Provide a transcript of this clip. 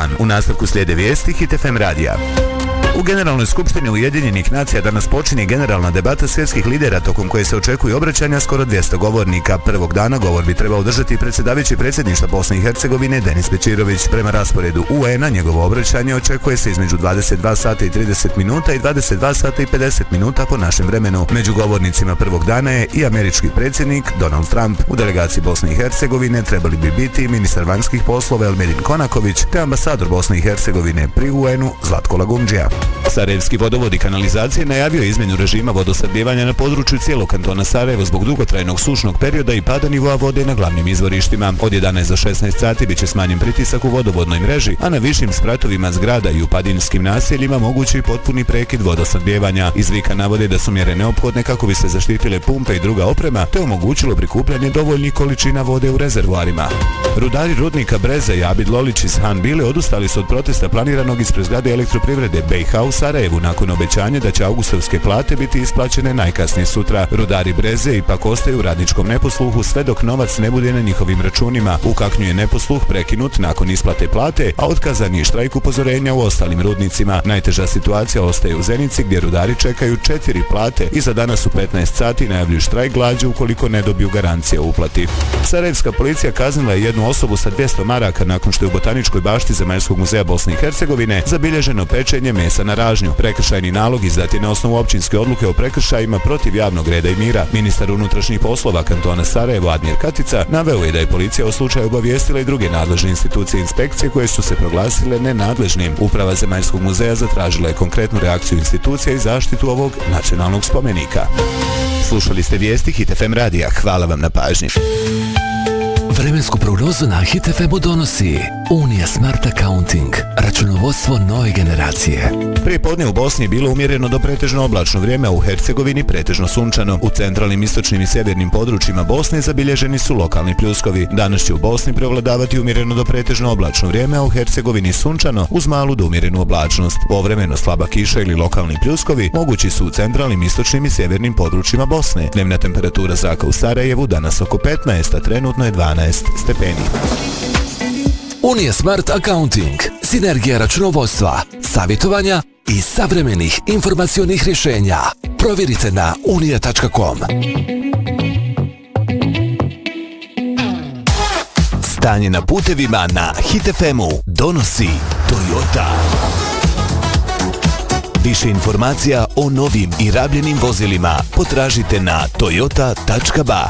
dan. U nastavku slijede vijesti Hit FM radija. U Generalnoj skupštini Ujedinjenih nacija danas počinje generalna debata svjetskih lidera tokom koje se očekuju obraćanja skoro 200 govornika. Prvog dana govor bi trebao održati predsjedavajući predsjedništva Bosne i Hercegovine Denis Bećirović. Prema rasporedu UN-a njegovo obraćanje očekuje se između 22 sata i 30 minuta i 22 sata i 50 minuta po našem vremenu. Među govornicima prvog dana je i američki predsjednik Donald Trump. U delegaciji Bosne i Hercegovine trebali bi biti ministar vanjskih poslova Elmedin Konaković te ambasador Bosne i Hercegovine pri UN-u Zlatko Lagumdžija. Sarajevski vodovod i kanalizacije najavio izmjenu režima vodosnabdijevanja na području cijelog kantona Sarajevo zbog dugotrajnog sušnog perioda i pada nivoa vode na glavnim izvorištima. Od 11 do 16 sati biće smanjen pritisak u vodovodnoj mreži, a na višim spratovima zgrada i u padinskim naseljima mogući i potpuni prekid vodosnabdijevanja. Iz Vika navode da su mjere neophodne kako bi se zaštitile pumpe i druga oprema, te omogućilo prikupljanje dovoljnih količina vode u rezervoarima. Rudari rudnika Breze i Abid Lolić iz Han Bile odustali su od protesta planiranog ispred zgrade elektroprivrede BiH u Sarajevu nakon obećanja da će augustovske plate biti isplaćene najkasnije sutra. Rudari Breze ipak ostaju u radničkom neposluhu sve dok novac ne bude na njihovim računima. U Kaknju je neposluh prekinut nakon isplate plate, a otkazan je štrajk upozorenja u ostalim rudnicima. Najteža situacija ostaje u Zenici gdje rudari čekaju 4 plate i za danas u 15 sati najavljuju štrajk glađu ukoliko ne dobiju garancije o uplati. Sarajevska policija kaznila je jednu osobu sa 200 maraka nakon što je u botaničkoj bašti Zemaljskog muzeja Bosne i Hercegovine zabilježeno pečenje mesa na ražnju. Prekršajni nalog izdat je na osnovu općinske odluke o prekršajima protiv javnog reda i mira. Ministar unutrašnjih poslova kantona Sarajevo Admir Katica naveo je da je policija o slučaju obavijestila i druge nadležne institucije i inspekcije koje su se proglasile nenadležnim. Uprava Zemaljskog muzeja zatražila je konkretnu reakciju institucija i zaštitu ovog nacionalnog spomenika. Slušali ste vijesti Hit FM radija. Hvala vam na pažnji. Vremensku prognozu na Hit FM-u donosi Unija Smart Accounting, računovodstvo nove generacije. Prije podne u Bosni je bilo umjereno do pretežno oblačno vrijeme, a u Hercegovini pretežno sunčano. U centralnim, istočnim i sjevernim područjima Bosne zabilježeni su lokalni pljuskovi. Danas će u Bosni prevladavati umjereno do pretežno oblačno vrijeme, a u Hercegovini sunčano uz malu do umjerenu oblačnost. Povremeno slaba kiša ili lokalni pljuskovi mogući su u centralnim, istočnim i sjevernim područjima Bosne. Dnevna temperatura zraka u Sarajevu danas oko 15, a trenutno je 12 stepeni. Unija Smart Accounting, sinergija računovodstva, savjetovanja i savremenih informacionih rješenja. Provjerite na unija.com. Stanje na putevima na Hit FM-u donosi Toyota. Više informacija o novim i rabljenim vozilima potražite na toyota.ba.